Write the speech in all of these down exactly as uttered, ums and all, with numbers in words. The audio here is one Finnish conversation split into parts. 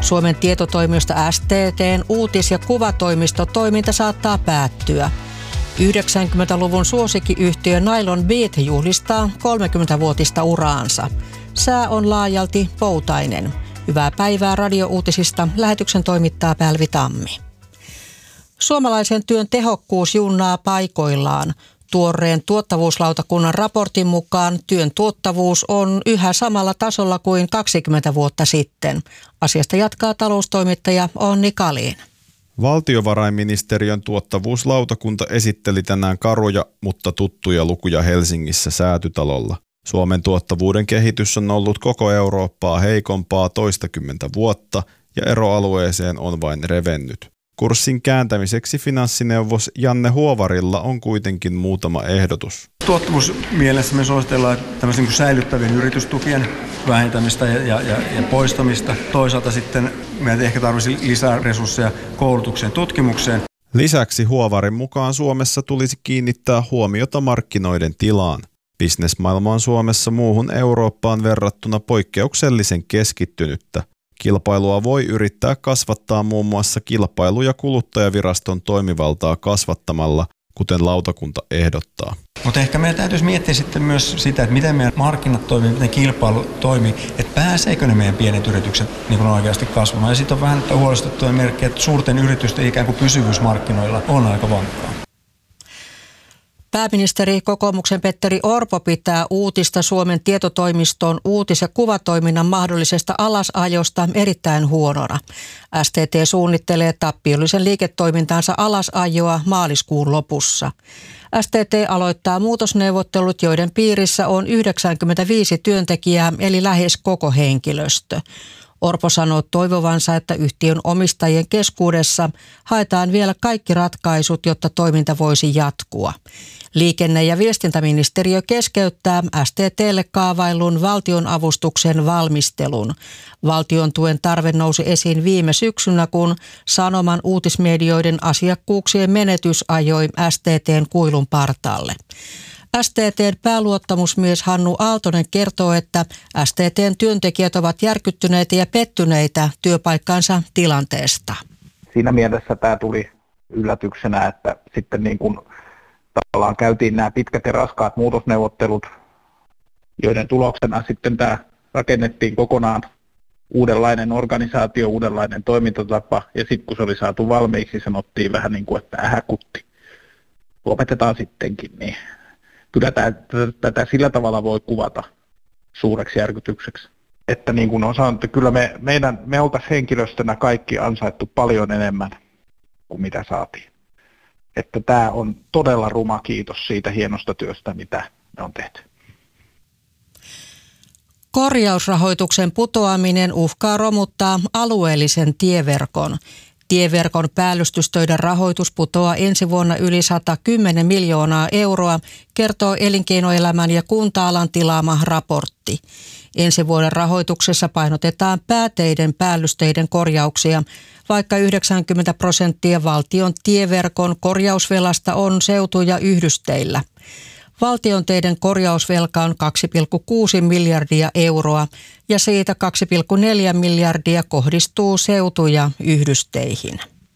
Suomen tietotoimisto S T T:n uutis- ja kuvatoimistotoiminta saattaa päättyä. yhdeksänkymmentäluvun suosikkiyhtiö Nylon Beat juhlistaa kolmekymmentävuotista uraansa. Sää on laajalti poutainen. Hyvää päivää radiouutisista. Lähetyksen toimittaa Pälvi Tammi. Suomalaisen työn tehokkuus junnaa paikoillaan. Tuoreen tuottavuuslautakunnan raportin mukaan työn tuottavuus on yhä samalla tasolla kuin kaksikymmentä vuotta sitten. Asiasta jatkaa taloustoimittaja Onni Kalin. Valtiovarainministeriön tuottavuuslautakunta esitteli tänään karuja, mutta tuttuja lukuja Helsingissä Säätytalolla. Suomen tuottavuuden kehitys on ollut koko Eurooppaa heikompaa toistakymmentä vuotta ja eroalueeseen on vain revennyt. Kurssin kääntämiseksi finanssineuvos Janne Huovarilla on kuitenkin muutama ehdotus. Tuottavuusmielessä me suositellaan tämmöisen niin säilyttävien yritystukien vähentämistä ja, ja, ja poistamista. Toisaalta sitten meidän ehkä tarvitsisi lisää resursseja koulutukseen ja tutkimukseen. Lisäksi Huovarin mukaan Suomessa tulisi kiinnittää huomiota markkinoiden tilaan. Bisnesmaailma on Suomessa muuhun Eurooppaan verrattuna poikkeuksellisen keskittynyttä. Kilpailua voi yrittää kasvattaa muun muassa Kilpailu- ja kuluttajaviraston toimivaltaa kasvattamalla, kuten lautakunta ehdottaa. Mutta ehkä meidän täytyisi miettiä sitten myös sitä, että miten meidän markkinat toimii, miten kilpailu toimii, että pääseekö ne meidän pienet yritykset niin kuin oikeasti kasvamaan. Ja sitten on vähän huolestuttavia merkkejä, että suurten yritysten ikään kuin pysyvyys markkinoilla on aika vankkaa. Pääministeri kokoomuksen Petteri Orpo pitää uutista Suomen tietotoimiston uutis- ja kuvatoiminnan mahdollisesta alasajosta erittäin huonona. S T T suunnittelee tappiollisen liiketoimintaansa alasajoa maaliskuun lopussa. S T T aloittaa muutosneuvottelut, joiden piirissä on yhdeksänkymmentäviisi työntekijää eli lähes koko henkilöstö. Orpo sanoo toivovansa, että yhtiön omistajien keskuudessa haetaan vielä kaikki ratkaisut, jotta toiminta voisi jatkua. Liikenne- ja viestintäministeriö keskeyttää S T T:lle kaavaillun valtionavustuksen valmistelun. Valtion tuen tarve nousi esiin viime syksynä, kun Sanoman uutismedioiden asiakkuuksien menetys ajoi S T T:n kuilun partaalle. S T T:n pääluottamusmies Hannu Aaltonen kertoo, että S T T:n työntekijät ovat järkyttyneitä ja pettyneitä työpaikkansa tilanteesta. Siinä mielessä tämä tuli yllätyksenä, että sitten niin kuin tavallaan käytiin nämä pitkät ja raskaat muutosneuvottelut, joiden tuloksena sitten tämä rakennettiin kokonaan uudenlainen organisaatio, uudenlainen toimintatapa, ja sitten kun se oli saatu valmiiksi, sanottiin vähän niin kuin, että ähäkutti, lopetetaan sittenkin, niin kyllä tätä sillä tavalla voi kuvata suureksi järkytykseksi. Että niin kuin on sanottu, kyllä me, meidän, me oltaisiin henkilöstönä kaikki ansaittu paljon enemmän kuin mitä saatiin. Että tämä on todella ruma kiitos siitä hienosta työstä, mitä me on tehty. Korjausrahoituksen putoaminen uhkaa romuttaa alueellisen tieverkon. Tieverkon päällystystöiden rahoitus putoaa ensi vuonna yli sata kymmenen miljoonaa euroa, kertoo elinkeinoelämän ja kunta-alan tilaama raportti. Ensi vuoden rahoituksessa painotetaan pääteiden päällysteiden korjauksia, vaikka yhdeksänkymmentä prosenttia valtion tieverkon korjausvelasta on seutu- ja yhdysteillä. Valtion teiden korjausvelka on kaksi pilkku kuusi miljardia euroa ja siitä kaksi pilkku neljä miljardia kohdistuu seutu- ja yhdysteihin.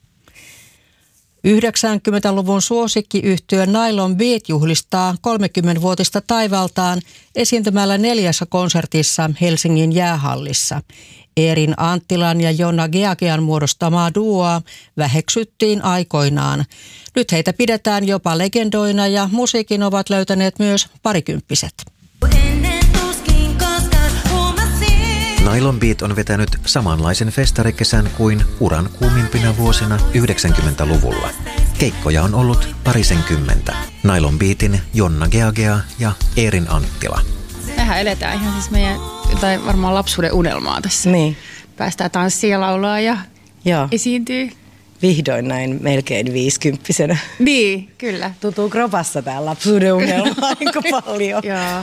yhdeksänkymmentäluvun suosikkiyhtiö Nylon Beat juhlistaa kolmekymmenvuotista taivaltaan esiintymällä neljässä konsertissa Helsingin jäähallissa. Eerin Anttilan ja Jonna Geagean muodostamaa duoa väheksyttiin aikoinaan. Nyt heitä pidetään jopa legendoina ja musiikin ovat löytäneet myös parikymppiset. Nylon Beat on vetänyt samanlaisen festarikesän kuin uran kuumimpina vuosina yhdeksänkymmentäluvulla. Keikkoja on ollut parisenkymmentä. Nylon Beatin Jonna Geagea ja Eerin Anttila. Mehän eletään ihan siis meidän tai varmaan lapsuuden unelmaa tässä. Niin. Päästään tanssia ja laulaa ja Joo. esiintyy. Vihdoin näin melkein viisikymppisenä. Niin, kyllä. Tuntuu kropassa tää lapsuuden unelma aika paljon. Joo.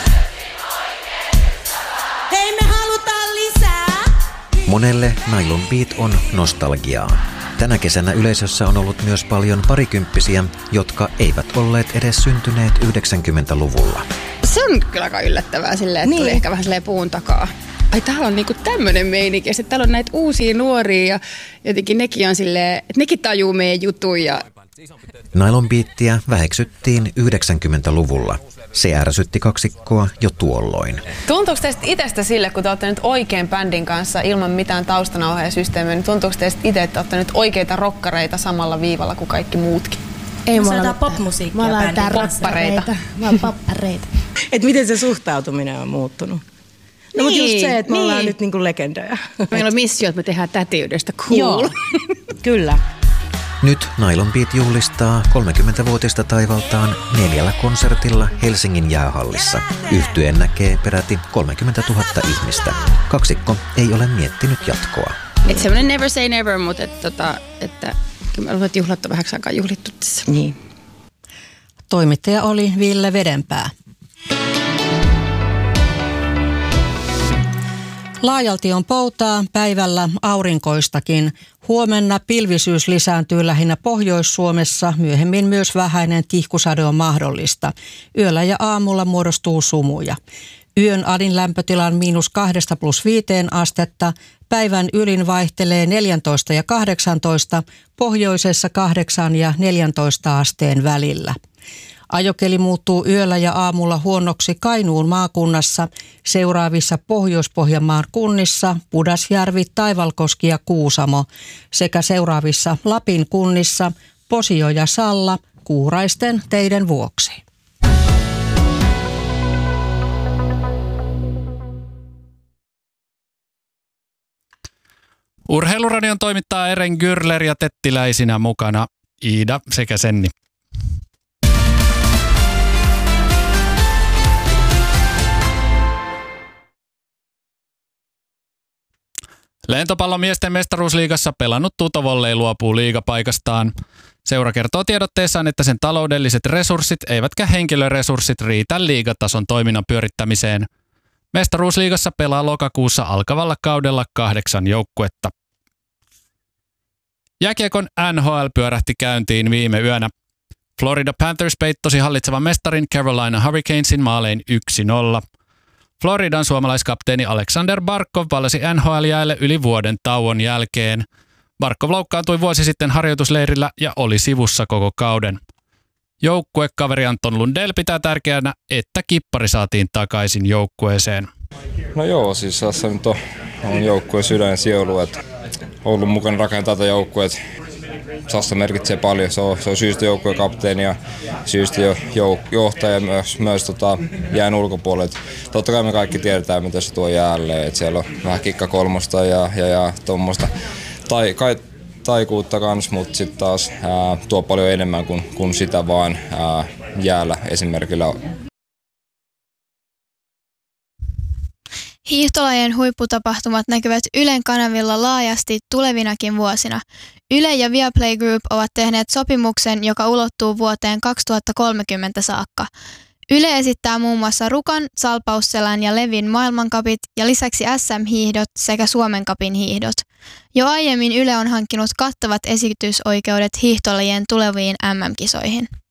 Hei, me halutaan lisää! Monelle Nylon Beat on nostalgiaa. Tänä kesänä yleisössä on ollut myös paljon parikymppisiä, jotka eivät olleet edes syntyneet yhdeksänkymmentäluvulla. Se on kyllä aika yllättävää silleen, että niin. tuli ehkä vähän silleen puun takaa. ai täällä on niinku tämmönen meininki. Ja sitten täällä on näitä uusia nuoria ja jotenkin nekin on silleen, että nekin tajuu meidän jutuja. Nylon Beatia väheksyttiin yhdeksänkymmentäluvulla. Se ärsytti kaksikkoa jo tuolloin. Tuntuuko teistä itsestä sille, kun te olette nyt oikein bändin kanssa ilman mitään taustanauheasysteemiä, niin tuntuuko teistä itse, että olette nyt oikeita rokkareita samalla viivalla kuin kaikki muutkin? Ei, Me me ollaan popmusiikkia. Me ollaan poppareita. Me ollaan poppareita. Et miten se suhtautuminen on muuttunut? No niin, mutta just se, että me niin. ollaan nyt niinku legendoja. Meillä on missio, että me tehdään tätiydestä cool. Joo, kyllä. Nyt Nylon Beat juhlistaa kolmekymmentävuotista taivaltaan neljällä konsertilla Helsingin jäähallissa. Yhtye näkee peräti kolmekymmentätuhatta ihmistä. Kaksikko ei ole miettinyt jatkoa. Että semmoinen never say never, mutta et, tota, että kyllä me ollaan juhlattu vähäksi aikaa juhlittu tässä. Niin. Toimittaja oli Ville Vedenpää. Laajalti on poutaa, päivällä aurinkoistakin. Huomenna pilvisyys lisääntyy lähinnä Pohjois-Suomessa, myöhemmin myös vähäinen tihkusade on mahdollista. Yöllä ja aamulla muodostuu sumuja. Yön alin lämpötila on miinus kahdesta plus viiteen astetta, päivän ylin vaihtelee neljätoista ja kahdeksantoista, pohjoisessa kahdeksan ja neljäntoista asteen välillä. Ajokeli muuttuu yöllä ja aamulla huonoksi Kainuun maakunnassa, seuraavissa Pohjois-Pohjanmaan kunnissa Pudasjärvi, Taivalkoski ja Kuusamo sekä seuraavissa Lapin kunnissa Posio ja Salla kuuraisten teiden vuoksi. Urheiluradion toimittaa Eren Gürler ja tettiläisinä mukana Iida sekä Senni. Lentopallomiesten mestaruusliigassa pelannut Tuto Volley luopuu liigapaikastaan. Seura kertoo tiedotteessaan, että sen taloudelliset resurssit eivätkä henkilöresurssit riitä liigatason toiminnan pyörittämiseen. Mestaruusliigassa pelaa lokakuussa alkavalla kaudella kahdeksan joukkuetta. Jääkiekon N H L pyörähti käyntiin viime yönä. Florida Panthers peittosi hallitsevan mestarin Carolina Hurricanesin maalein yksi nolla. Floridan suomalaiskapteeni Alexander Barkov palasi N H L-jäälle yli vuoden tauon jälkeen. Barkov loukkaantui vuosi sitten harjoitusleirillä ja oli sivussa koko kauden. Joukkuekaveri Anton Lundell pitää tärkeänä, että kippari saatiin takaisin joukkueeseen. No joo, siis tässä nyt on, on joukkueen sydän sielu, että ollut mukana rakentaa tätä joukkueet. Sassa merkitsee paljon, se on, se on syystä joukkueen kapteeni ja syystä jo, jo, johtaja myös, myös tota, jään ulkopuolelle. Totta kai me kaikki tiedetään, mitä se tuo jäälle, että siellä on vähän kikka kolmosta ja, ja, ja tuommoista tai, kai, taikuutta kans, mutta sitten taas ää, tuo paljon enemmän kuin, kuin sitä vaan ää, jäällä esimerkillä. Hiihtolajien huipputapahtumat näkyvät Ylen kanavilla laajasti tulevinakin vuosina. Yle ja Viaplay Group ovat tehneet sopimuksen, joka ulottuu vuoteen kaksituhattakolmekymmentä saakka. Yle esittää muun muassa Rukan, Salpausselän ja Levin maailmankapit ja lisäksi S M-hiihdot sekä Suomen kapin hiihdot. Jo aiemmin Yle on hankkinut kattavat esitysoikeudet hiihtolajien tuleviin M M-kisoihin.